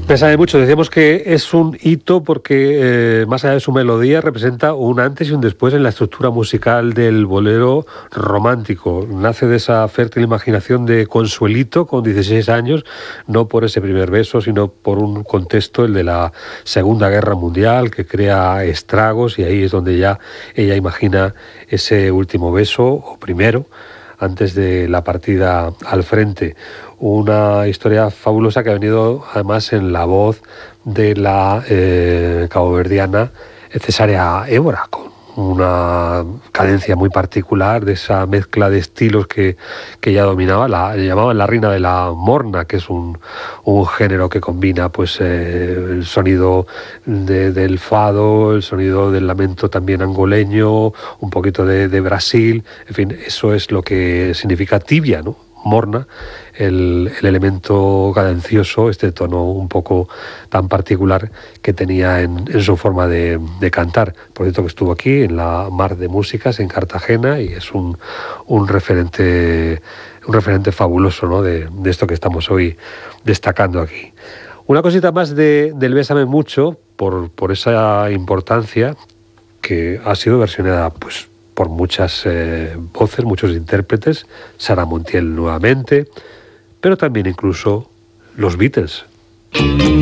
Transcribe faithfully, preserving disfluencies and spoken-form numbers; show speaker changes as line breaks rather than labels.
Pésame mucho. Decíamos que es un hito porque, eh, más allá de su melodía, representa un antes y un después en la estructura musical del bolero romántico. Nace de esa fértil imaginación de Consuelito, con dieciséis años, no por ese primer beso, sino por un contexto, el de la Segunda Guerra Mundial, que crea estragos, y ahí es donde ya ella imagina ese último beso, o primero, antes de la partida al frente. Una historia fabulosa que ha venido además en la voz de la eh, caboverdiana Cesárea Évora, con una cadencia muy particular, de esa mezcla de estilos que, que ella dominaba. La llamaban la reina de la morna, que es un, un género que combina pues eh, el sonido de, del fado, el sonido del lamento también angoleño, un poquito de, de Brasil. En fin, eso es lo que significa tibia, ¿no? Morna, el, el elemento cadencioso, este tono un poco tan particular que tenía en, en su forma de, de cantar. Por cierto, que estuvo aquí en la Mar de Músicas en Cartagena, y es un, un referente un referente fabuloso, ¿no?, de, de esto que estamos hoy destacando aquí. Una cosita más de, del Bésame Mucho, por, por esa importancia, que ha sido versionada pues por muchas eh, voces, muchos intérpretes, Sara Montiel nuevamente, pero también incluso los Beatles.